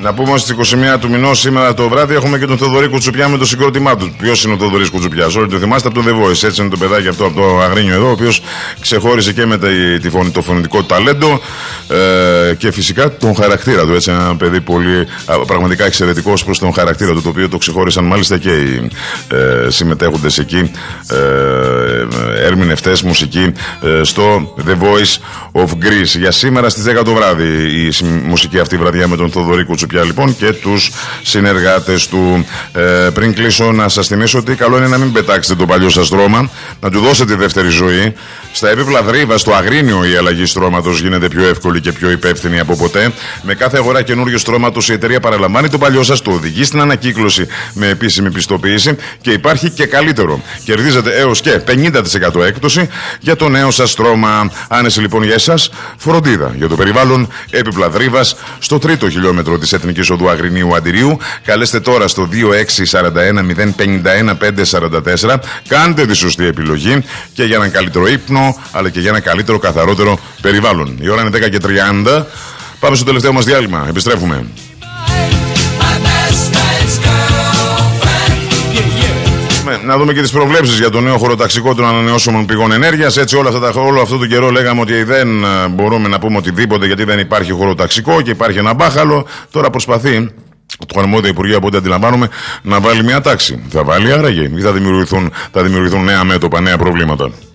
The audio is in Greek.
Να πούμε ότι στις 21 του μηνός σήμερα το βράδυ έχουμε και τον Θοδωρή Κουτσουπιά με το συγκρότημά του. Ποιος είναι ο Θοδωρής Κουτσουπιάς? Όλοι το θυμάστε από το The Voice. Έτσι είναι το παιδάκι αυτό από το Αγρίνιο εδώ, ο οποίος ξεχώρισε και με το φωνητικό ταλέντο και φυσικά τον χαρακτήρα του. Έτσι, ένα παιδί πολύ πραγματικά εξαιρετικό προς τον χαρακτήρα του, το οποίο το ξεχώρισαν μάλιστα και οι συμμετέχοντες εκεί, ερμηνευτές, μουσική στο The Voice of Greece. Για σήμερα στις 10 το βράδυ η μουσική αυτή βραδιά με τον Θοδωρή Κουτσουπιά λοιπόν και τους συνεργάτες του. Πριν κλείσω να σας θυμίσω ότι καλό είναι να μην πετάξετε το παλιό σας στρώμα, να του δώσετε δεύτερη ζωή. Στα επίπλα Δρύβα, στο Αγρίνιο, η αλλαγή στρώματος γίνεται πιο εύκολη και πιο υπεύθυνη από ποτέ. Με κάθε αγορά καινούριου στρώματος η εταιρεία παραλαμβάνει το παλιό σας, το οδηγεί στην ανακύκλωση με επίσημη πιστοποίηση και υπάρχει και καλύτερο. Κερδίζετε έως και 50% έκπτωση για το νέο σας στρώμα. Άνεση λοιπόν για εσάς, φροντίδα για το περιβάλλον. Έπιπλα Δρύβας, στο 3ο χιλιόμετρο της Εθνικής Οδού Αγρινίου Αντιρίου. Καλέστε τώρα στο 2641 051 544. Κάντε τη σωστή επιλογή και για έναν καλύτερο ύπνο, αλλά και για ένα καλύτερο, καθαρότερο περιβάλλον. Η ώρα είναι 10:30. Πάμε στο τελευταίο μας διάλειμμα. Επιστρέφουμε. Να δούμε και τις προβλέψεις για το νέο χωροταξικό των ανανεώσιμων πηγών ενέργειας. Έτσι, όλο αυτό τον καιρό λέγαμε ότι δεν μπορούμε να πούμε οτιδήποτε γιατί δεν υπάρχει χωροταξικό και υπάρχει ένα μπάχαλο. Τώρα προσπαθεί το αρμόδιο Υπουργείο, από ό,τι αντιλαμβάνομαι, να βάλει μια τάξη. Θα βάλει άραγε ή θα δημιουργηθούν νέα μέτωπα, νέα προβλήματα?